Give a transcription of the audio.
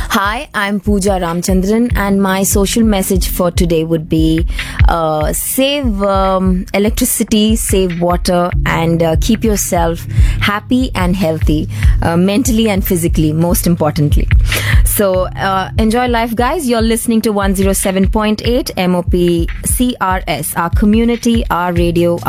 Hi, I'm Pooja Ramchandran, and my social message for today would be save electricity, save water, and keep yourself happy and healthy, mentally and physically, most importantly. So, enjoy life, guys. You're listening to 107.8 MOP CRS, our community, our radio,